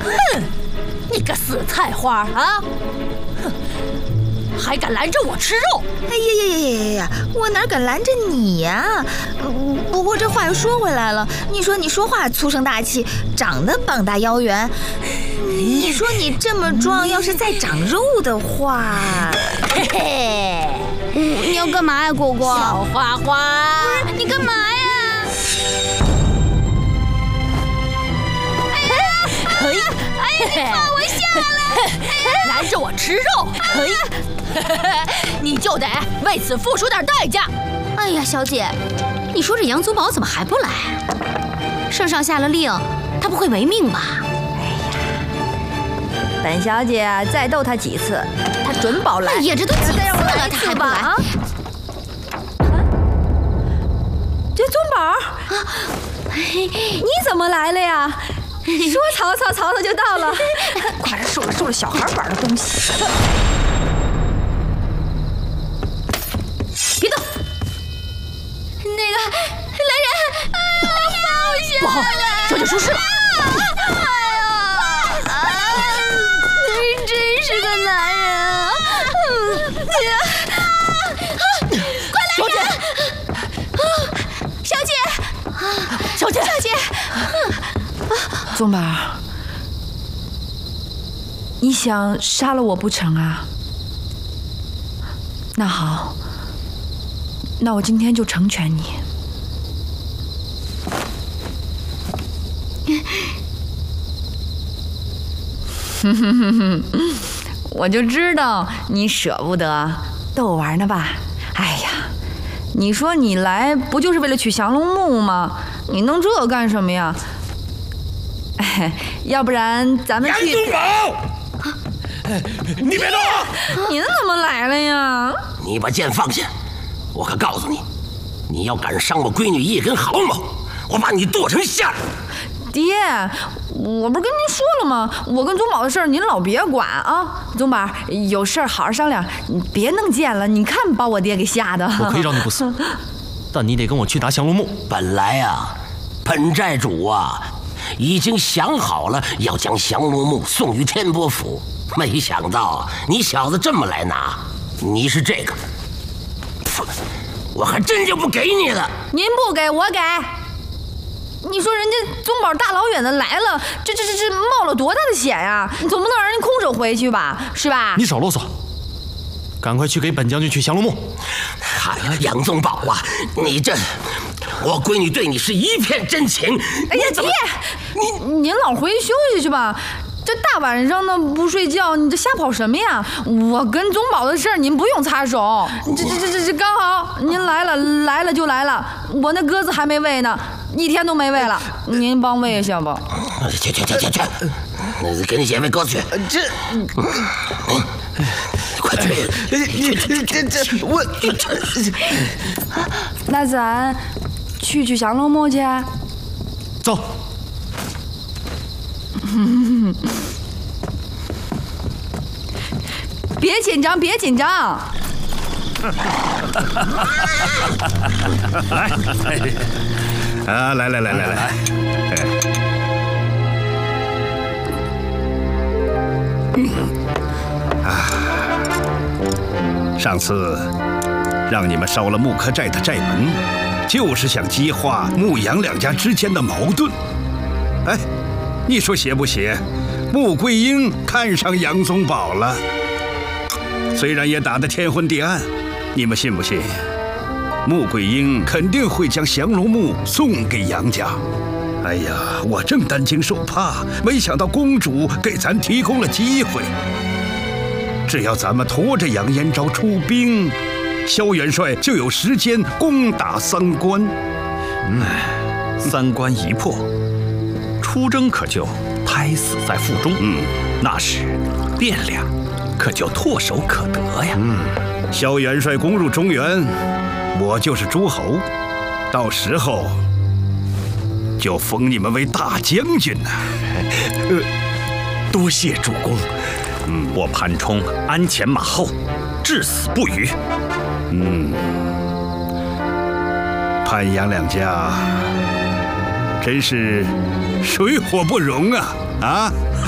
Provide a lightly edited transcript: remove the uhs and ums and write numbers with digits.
哼，你个死菜花啊！哼，还敢拦着我吃肉！ 哎呀，我哪敢拦着你呀？不过这话又说回来了，你说你说话粗声大气，长得膀大腰圆，你说你这么壮，要是再长肉的话， 嘿嘿， 你要干嘛呀，果果？ 小花花， 不是你干嘛呀？ 可以， 你放我下来！ 拦着我吃肉，可以，你就得为此付出点代价。 哎呀，小姐，你说这杨宗保怎么还不来？圣上下了令，他不会违命吧？ 本小姐再斗他几次，他准保来。 哎呀，这都几次了，他还不来啊？ 这宗保，你怎么来了呀？说曹操就到了，快收了小孩玩的东西。 别动！那个来人，放我下来！ 不好，小姐出事了！ 你真是个男人啊！快来人！小姐！ 宗保，你想杀了我不成啊？那好，那我今天就成全你。我就知道你舍不得，逗我玩呢吧？哎呀，你说你来不就是为了取降龙木吗？你弄这干什么呀？要不然咱们去。 杨宗保，你别动！ 您怎么来了呀？ 你把剑放下！我可告诉你，你要敢伤我闺女一根毫毛，我把你剁成馅儿！ 爹，我不是跟您说了吗？我跟宗保的事儿您老别管啊！宗保，有事儿好好商量，你别弄剑了。你看把我爹给吓的。 我可以让你不死，但你得跟我去打降龙木。 本来啊，本寨主啊已经想好了要将降龙木送于天波府，没想到你小子这么来拿，你是这个，我还真就不给你了。 您不给我给。你说人家宗保大老远的来了，这冒了多大的险呀！你总不能让人空手回去吧，是吧？ 你少啰嗦，赶快去给本将军取降龙木。 哎呀，杨宗保啊，你这，我闺女对你是一片真情。 哎呀，爹，您老回去休息去吧。这大晚上的不睡觉，你这瞎跑什么呀？我跟宗保的事儿您不用插手。这刚好您来了就来了，我那鸽子还没喂呢，一天都没喂了，您帮喂一下吧。 去，给你姐喂鸽子去。快去！我那咱去降龙木去。 走。 别紧张，别紧张。 来，啊，来。上次让你们烧了木柯寨的寨门，就是想激化牧羊两家之间的矛盾。哎，你说邪不邪？穆桂英看上杨宗保了，虽然也打得天昏地暗，你们信不信？穆桂英肯定会将降龙木送给杨家。哎呀，我正担惊受怕，没想到公主给咱提供了机会。只要咱们拖着杨延昭出兵，萧元帅就有时间攻打三关。 三关一破，出征可就胎死在腹中。那时汴梁可就唾手可得呀。 萧元帅攻入中原，我就是诸侯，到时候就封你们为大将军呐。 多谢主公。我潘冲鞍前马后，至死不渝。 潘杨两家真是水火不容啊！